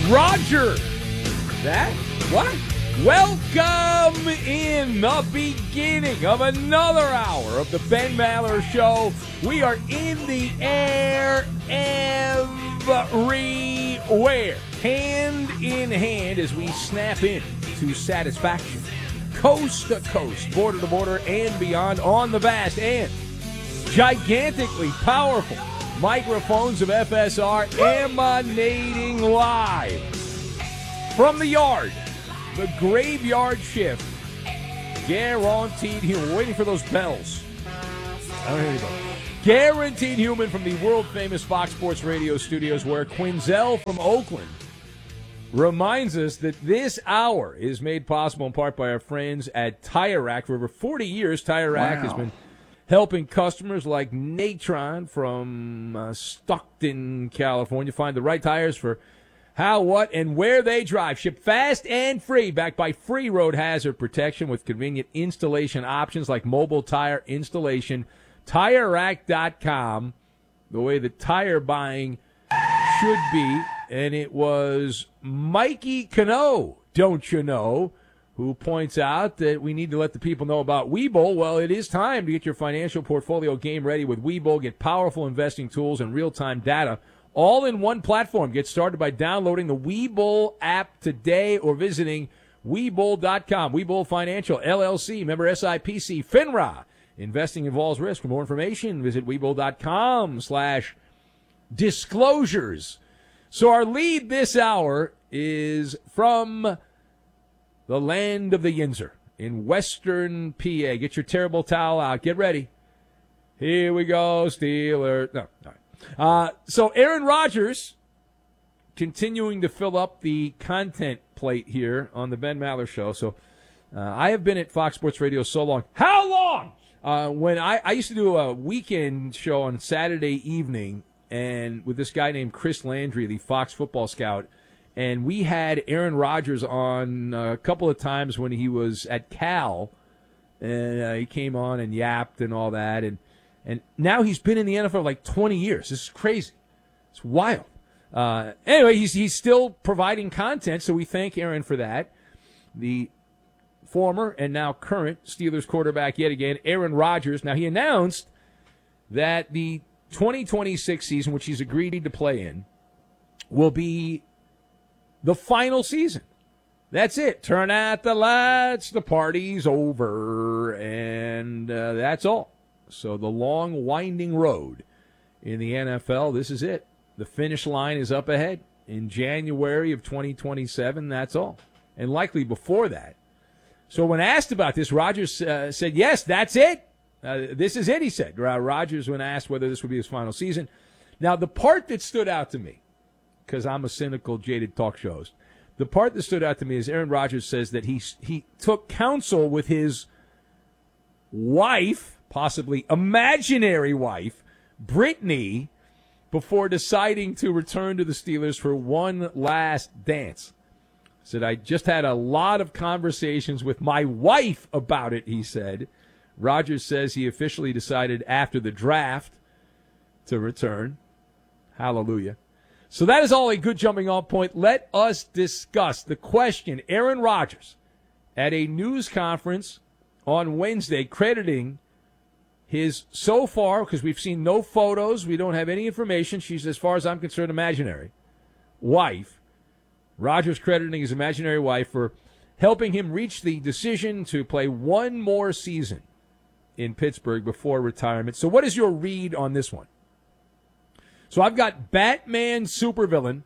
Roger. That? What? Welcome in the beginning of another hour of the Ben Maller Show. We are in the air everywhere, hand in hand as we snap in to satisfaction, coast to coast, border to border, and beyond on the vast and gigantically powerful microphones of FSR emanating live from the yard, the graveyard shift, guaranteed human. We're waiting for those bells. Oh, here we go. Guaranteed human from the world-famous Fox Sports Radio studios, where Quinzel from Oakland reminds us that this hour is made possible in part by our friends at Tire Rack. For over 40 years, Tire Rack has been helping customers like Natron from Stockton, California, find the right tires for how, what, and where they drive. Ship fast and free, backed by free road hazard protection with convenient installation options like mobile tire installation. TireRack.com, the way that tire buying should be. And it was Mikey Cano, don't you know, who points out that we need to let the people know about Webull. Well, it is time to get your financial portfolio game ready with Webull. Get powerful investing tools and real-time data all in one platform. Get started by downloading the Webull app today or visiting Webull.com. Webull Financial, LLC, member SIPC, FINRA. Investing involves risk. For more information, visit Webull.com/disclosures. So our lead this hour is from the land of the Yinzer in western PA. Get your terrible towel out. Get ready. Here we go, Steelers. No, all right. So Aaron Rodgers continuing to fill up the content plate here on the Ben Maller Show. So I have been at Fox Sports Radio so long. How long? When I used to do a weekend show on Saturday evening and with this guy named Chris Landry, the Fox football scout. And we had Aaron Rodgers on a couple of times when he was at Cal, and he came on and yapped and all that. And now he's been in the NFL like 20 years. This is crazy. It's wild. Anyway, he's still providing content, so we thank Aaron for that. The former and now current Steelers quarterback yet again, Aaron Rodgers. Now, he announced that the 2026 season, which he's agreed to play in, will be the final season. That's it. Turn out the lights. The party's over. And that's all. So the long, winding road in the NFL, this is it. The finish line is up ahead in January of 2027. That's all. And likely before that. So when asked about this, Rodgers said, yes, that's it. This is it, he said. Rodgers, when asked whether this would be his final season. Now, the part that stood out to me, because I'm a cynical, jaded talk show host. The part that stood out to me is Aaron Rodgers says that he took counsel with his wife, possibly imaginary wife, Brittany, before deciding to return to the Steelers for one last dance. Said, I just had a lot of conversations with my wife about it, he said. Rodgers says he officially decided after the draft to return. Hallelujah. So that is all a good jumping off point. Let us discuss the question. Aaron Rodgers at a news conference on Wednesday crediting his so far, because we've seen no photos, we don't have any information, she's, as far as I'm concerned, imaginary, wife. Rodgers crediting his imaginary wife for helping him reach the decision to play one more season in Pittsburgh before retirement. So what is your read on this one? So I've got Batman supervillain,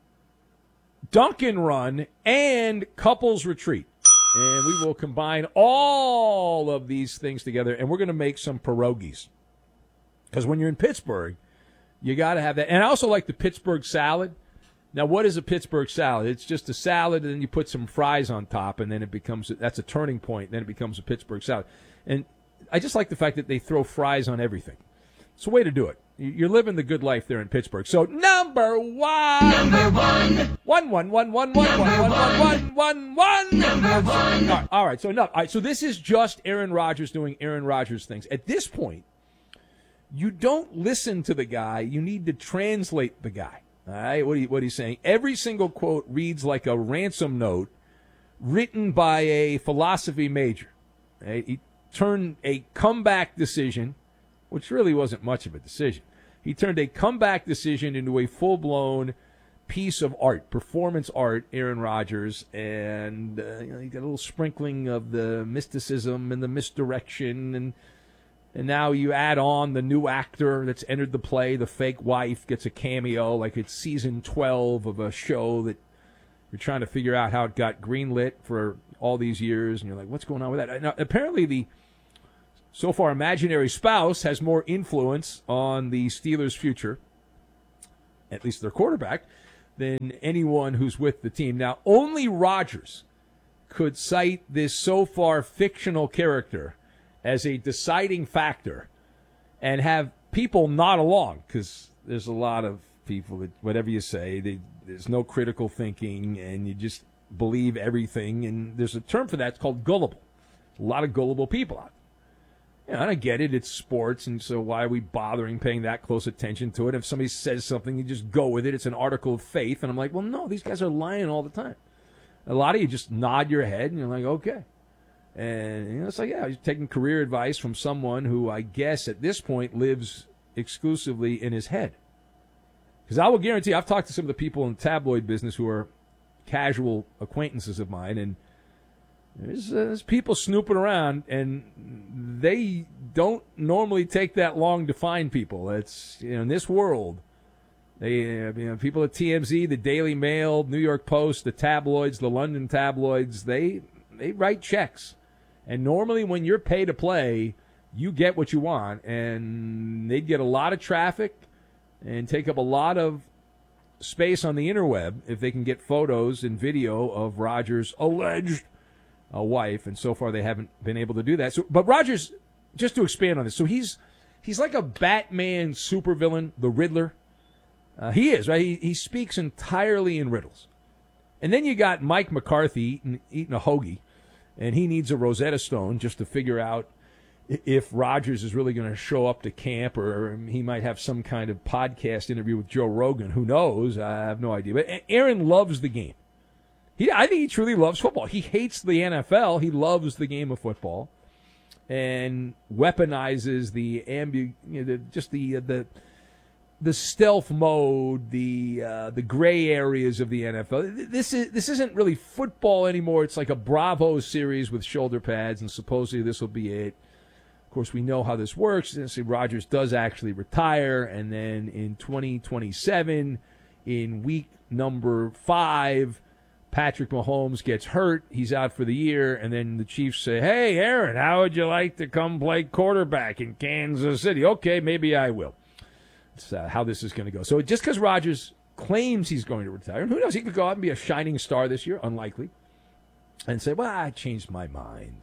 Duncan Run, and Couples Retreat. And we will combine all of these things together, and we're going to make some pierogies. Because when you're in Pittsburgh, you got to have that. And I also like the Pittsburgh salad. Now, what is a Pittsburgh salad? It's just a salad, and then you put some fries on top, and then it becomes, that's a turning point, and then it becomes a Pittsburgh salad. And I just like the fact that they throw fries on everything. It's a way to do it. You're living the good life there in Pittsburgh. So, number one. Number one. All right, so enough. All right, so this is just Aaron Rodgers doing Aaron Rodgers things. At this point, you don't listen to the guy. You need to translate the guy. All right, what he's saying? Every single quote reads like a ransom note written by a philosophy major. Right? He turned a comeback decision, which really wasn't much of a decision. He turned a comeback decision into a full-blown piece of art, performance art, Aaron Rodgers, and he got a little sprinkling of the mysticism and the misdirection, and now you add on the new actor that's entered the play, the fake wife gets a cameo, like it's season 12 of a show that you're trying to figure out how it got greenlit for all these years, and you're like, what's going on with that? Now, apparently the so far imaginary spouse has more influence on the Steelers' future, at least their quarterback, than anyone who's with the team. Now, only Rodgers could cite this so far fictional character as a deciding factor and have people nod along, because there's a lot of people that whatever you say, there's no critical thinking, and you just believe everything, and there's a term for that. It's called gullible. A lot of gullible people out there. And I get it, it's sports, and so why are we bothering paying that close attention to it? If somebody says something, you just go with it. It's an article of faith. And I'm like, well, no, these guys are lying all the time. A lot of you just nod your head, and you're like, okay. And it's like, yeah, you're taking career advice from someone who I guess at this point lives exclusively in his head. Because I will guarantee, I've talked to some of the people in the tabloid business who are casual acquaintances of mine, and there's people snooping around, and they don't normally take that long to find people. It's, in this world, they people at TMZ, the Daily Mail, New York Post, the tabloids, the London tabloids, they write checks. And normally when you're pay to play, you get what you want, and they'd get a lot of traffic and take up a lot of space on the interweb if they can get photos and video of Rodgers' alleged wife, and so far they haven't been able to do that. So, but Rodgers, just to expand on this, so he's like a Batman supervillain, the Riddler. He is, right? He speaks entirely in riddles. And then you got Mike McCarthy eating a hoagie, and he needs a Rosetta Stone just to figure out if Rodgers is really going to show up to camp, or he might have some kind of podcast interview with Joe Rogan. Who knows? I have no idea. But Aaron loves the game. I think he truly loves football. He hates the NFL. He loves the game of football, and weaponizes the the stealth mode, the gray areas of the NFL. This isn't really football anymore. It's like a Bravo series with shoulder pads, and supposedly this will be it. Of course, we know how this works. Rodgers does actually retire, and then in 2027, in week number 5. Patrick Mahomes gets hurt. He's out for the year. And then the Chiefs say, hey, Aaron, how would you like to come play quarterback in Kansas City? Okay, maybe I will. That's how this is going to go. So just because Rodgers claims he's going to retire, and who knows, he could go out and be a shining star this year, unlikely, and say, well, I changed my mind.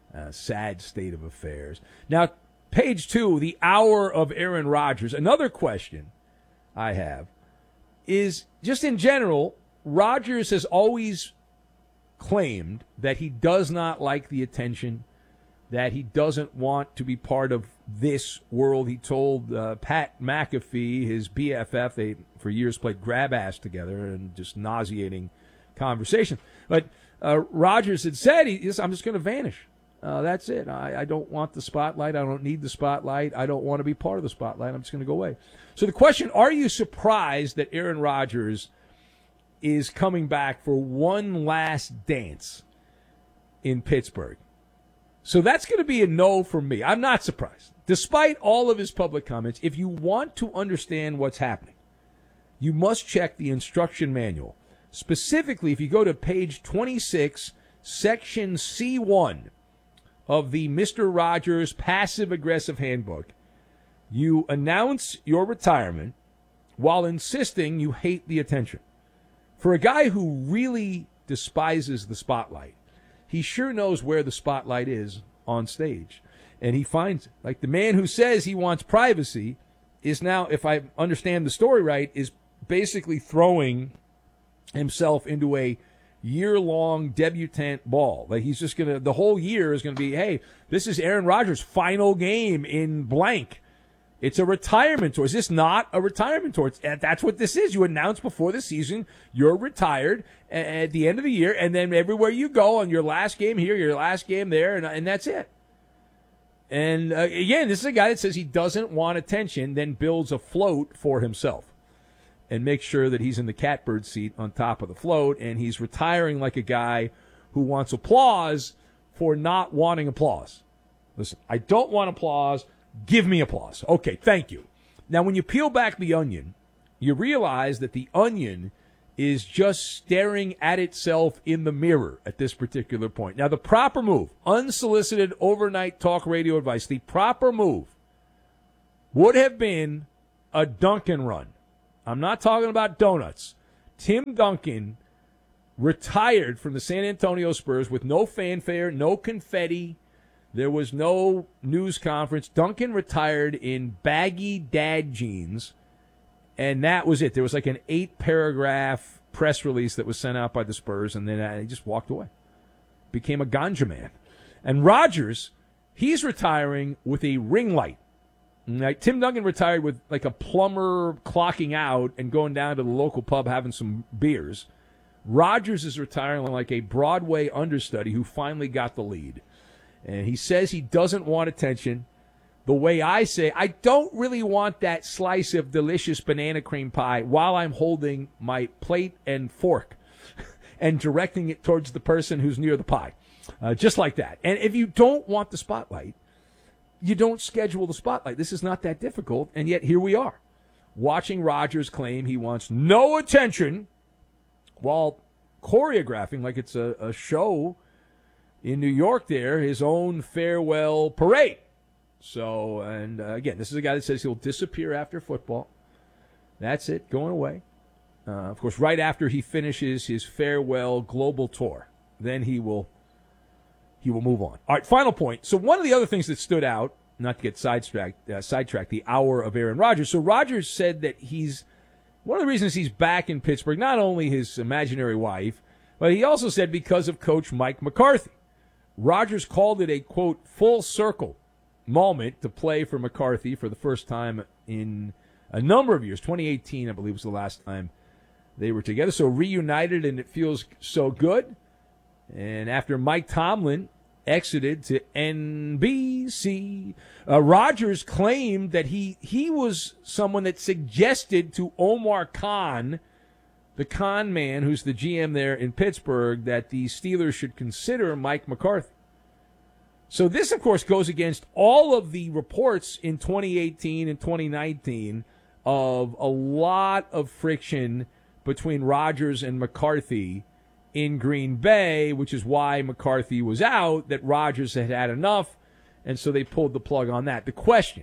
Sad state of affairs. Now, page 2, the hour of Aaron Rodgers. Another question I have is, just in general, Rodgers has always claimed that he does not like the attention, that he doesn't want to be part of this world. He told Pat McAfee, his BFF, they for years played grab ass together, and just nauseating conversation. But Rodgers had said, I'm just going to vanish. That's it. I don't want the spotlight. I don't need the spotlight. I don't want to be part of the spotlight. I'm just going to go away. So the question, are you surprised that Aaron Rodgers is coming back for one last dance in Pittsburgh? So that's going to be a no from me. I'm not surprised. Despite all of his public comments, if you want to understand what's happening, you must check the instruction manual. Specifically, if you go to page 26, section C1 of the Mr. Rogers Passive-Aggressive Handbook, you announce your retirement while insisting you hate the attention. For a guy who really despises the spotlight, he sure knows where the spotlight is on stage. And he finds it. Like the man who says he wants privacy is now, if I understand the story right, is basically throwing himself into a year-long debutante ball. Like he's just going to, the whole year is going to be, hey, this is Aaron Rodgers' final game in blank. It's a retirement tour. Is this not a retirement tour? That's what this is. You announce before the season you're retired at the end of the year, and then everywhere you go on your last game here, your last game there, and that's it. And again, this is a guy that says he doesn't want attention, then builds a float for himself and makes sure that he's in the catbird seat on top of the float, and he's retiring like a guy who wants applause for not wanting applause. Listen, I don't want applause. Give me applause. Okay, thank you. Now, when you peel back the onion, you realize that the onion is just staring at itself in the mirror at this particular point. Now, the proper move, unsolicited overnight talk radio advice, the proper move would have been a Duncan run. I'm not talking about donuts. Tim Duncan retired from the San Antonio Spurs with no fanfare, no confetti. There was no news conference. Duncan retired in baggy dad jeans, and that was it. There was like an 8-paragraph press release that was sent out by the Spurs, and then he just walked away. Became a ganja man. And Rodgers, he's retiring with a ring light. Like, Tim Duncan retired with like a plumber clocking out and going down to the local pub having some beers. Rodgers is retiring like a Broadway understudy who finally got the lead. And he says he doesn't want attention. The way I say, I don't really want that slice of delicious banana cream pie while I'm holding my plate and fork and directing it towards the person who's near the pie. Just like that. And if you don't want the spotlight, you don't schedule the spotlight. This is not that difficult, and yet here we are, watching Rodgers claim he wants no attention while choreographing like it's a show in New York there, his own farewell parade. So, and again, this is a guy that says he'll disappear after football. That's it, going away. Of course, right after he finishes his farewell global tour, then he will move on. All right, final point. So one of the other things that stood out, not to get sidetracked, the hour of Aaron Rodgers. So Rodgers said that one of the reasons he's back in Pittsburgh, not only his imaginary wife, but he also said because of Coach Mike McCarthy. Rodgers called it a, quote, full circle moment to play for McCarthy for the first time in a number of years. 2018, I believe, was the last time they were together. So reunited, and it feels so good. And after Mike Tomlin exited to NBC, Rodgers claimed that he was someone that suggested to Omar Khan, the con man who's the GM there in Pittsburgh, that the Steelers should consider Mike McCarthy. So this, of course, goes against all of the reports in 2018 and 2019 of a lot of friction between Rodgers and McCarthy in Green Bay, which is why McCarthy was out, that Rodgers had had enough, and so they pulled the plug on that. The question,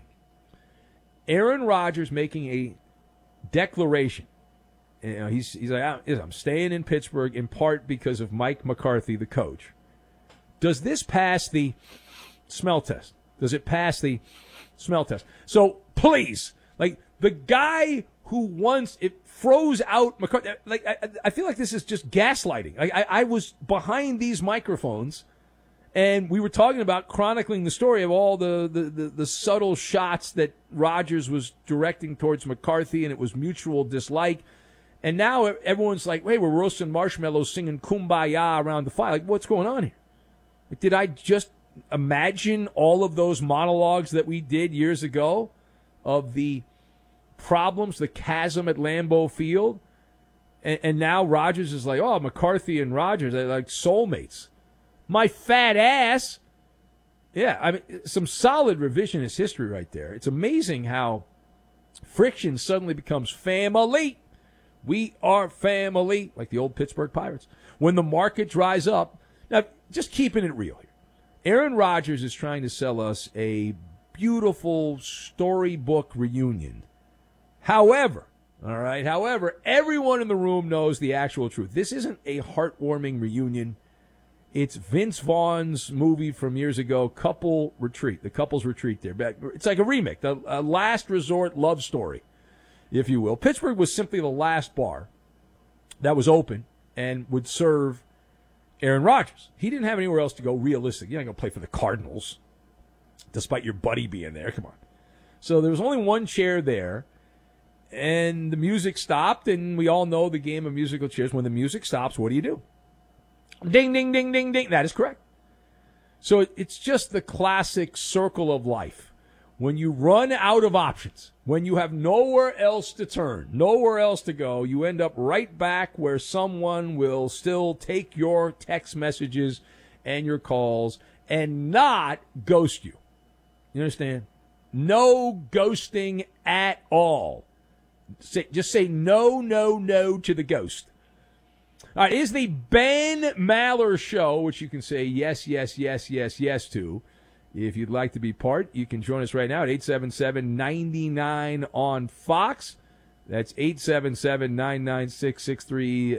Aaron Rodgers making a declaration. You know, he's like, I'm staying in Pittsburgh in part because of Mike McCarthy, the coach. Does this pass the smell test? Does it pass the smell test? So please, like the guy who once it froze out McCarthy, like I feel like this is just gaslighting. I was behind these microphones, and we were talking about chronicling the story of all the subtle shots that Rodgers was directing towards McCarthy, and it was mutual dislike. And now everyone's like, hey, we're roasting marshmallows, singing Kumbaya around the fire. Like, what's going on here? Like, did I just imagine all of those monologues that we did years ago of the problems, the chasm at Lambeau Field? And now Rodgers is like, oh, McCarthy and Rodgers are like soulmates. My fat ass. Yeah, I mean, some solid revisionist history right there. It's amazing how friction suddenly becomes family. We are family, like the old Pittsburgh Pirates. When the market dries up, now just keeping it real here, Aaron Rodgers is trying to sell us a beautiful storybook reunion. However, everyone in the room knows the actual truth. This isn't a heartwarming reunion. It's Vince Vaughn's movie from years ago, Couples Retreat there. It's like a remake, a last resort love story, if you will. Pittsburgh was simply the last bar that was open and would serve Aaron Rodgers. He didn't have anywhere else to go realistic. You're not going to play for the Cardinals, despite your buddy being there. Come on. So there was only one chair there, and the music stopped, and we all know the game of musical chairs. When the music stops, what do? Ding, ding, ding, ding, ding. That is correct. So it's just the classic circle of life. When you run out of options, when you have nowhere else to turn, nowhere else to go, you end up right back where someone will still take your text messages and your calls and not ghost you. You understand? No ghosting at all. Just say no, no, no to the ghost. All right, is the Ben Maller Show, which you can say yes, yes, yes, yes, yes to. If you'd like to be part, you can join us right now at 877-99 on Fox. That's 877-996-6369.